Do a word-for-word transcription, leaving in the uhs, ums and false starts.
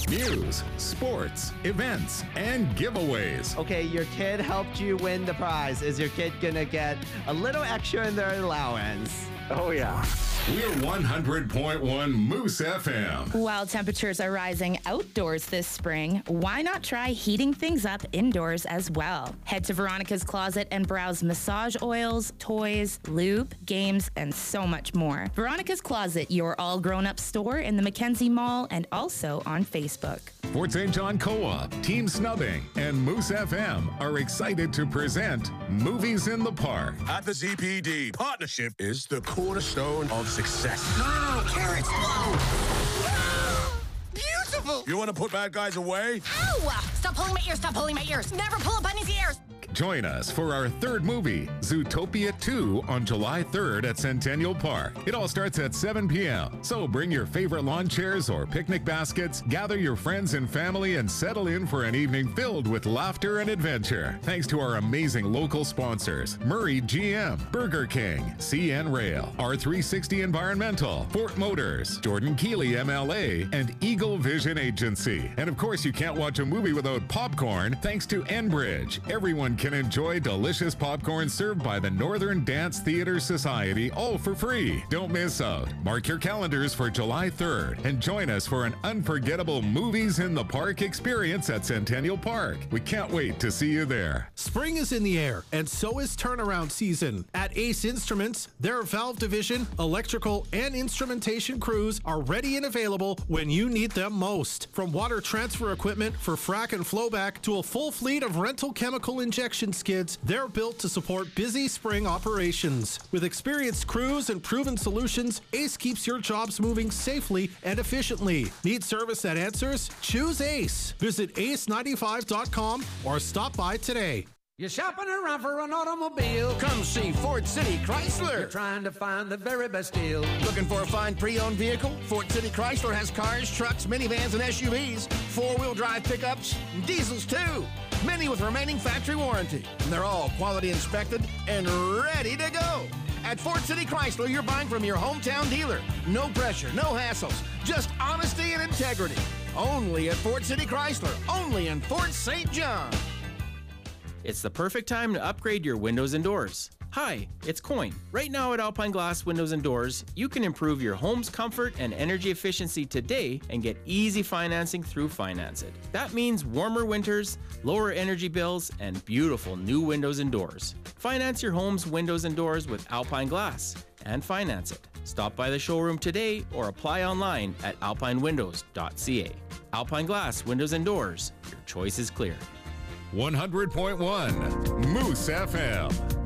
News, sports, events, and giveaways. Okay, your kid helped you win the prize. Is your kid gonna get a little extra in their allowance? Oh, yeah. We're one hundred point one Moose F M. While temperatures are rising outdoors this spring, why not try heating things up indoors as well? Head to Veronica's Closet and browse massage oils, toys, lube, games, and so much more. Veronica's Closet, your all-grown-up store in the Mackenzie Mall and also on Facebook. Fort Saint John Co-op, Team Snubbing, and Moose F M are excited to present Movies in the Park. At the Z P D, partnership is the cornerstone of success. No, no, no, carrots, whoa! Beautiful! You want to put bad guys away? Ow! Stop pulling my ears, stop pulling my ears. Never pull a bunny's ears. Join us for our third movie, Zootopia two, on July third at Centennial Park. It all starts at seven p.m., so bring your favorite lawn chairs or picnic baskets, gather your friends and family, and settle in for an evening filled with laughter and adventure. Thanks to our amazing local sponsors, Murray G M, Burger King, C N Rail, R three sixty Environmental, Fort Motors, Jordan Keeley M L A, and Eagle Vision Agency. And of course, you can't watch a movie without popcorn, thanks to Enbridge. Everyone can enjoy delicious popcorn served by the Northern Dance Theater Society, all for free. Don't miss out. Mark your calendars for July third and join us for an unforgettable Movies in the Park experience at Centennial Park. We can't wait to see you there. Spring is in the air, and so is turnaround season. At Ace Instruments, their valve division, electrical, and instrumentation crews are ready and available when you need them most. From water transfer equipment for frac and flowback to a full fleet of rental chemical injection skids, they're built to support busy spring operations. With experienced crews and proven solutions, Ace keeps your jobs moving safely and efficiently. Need service that answers? Choose Ace. Visit ace ninety-five dot com or stop by today. You're shopping around for an automobile? Come see Fort City Chrysler. You're trying to find the very best deal. Looking for a fine pre-owned vehicle? Fort City Chrysler has cars, trucks, minivans, and S U Vs, four-wheel drive pickups, and diesels too. Many with remaining factory warranty. And they're all quality inspected and ready to go. At Fort City Chrysler, you're buying from your hometown dealer. No pressure, no hassles, just honesty and integrity. Only at Fort City Chrysler, only in Fort Saint John. It's the perfect time to upgrade your windows and doors. Hi, it's Coin. Right now at Alpine Glass Windows and Doors, you can improve your home's comfort and energy efficiency today and get easy financing through Finance It. That means warmer winters, lower energy bills, and beautiful new windows and doors. Finance your home's windows and doors with Alpine Glass and Finance It. Stop by the showroom today or apply online at alpine windows dot c a. Alpine Glass Windows and Doors, your choice is clear. one hundred point one Moose F M.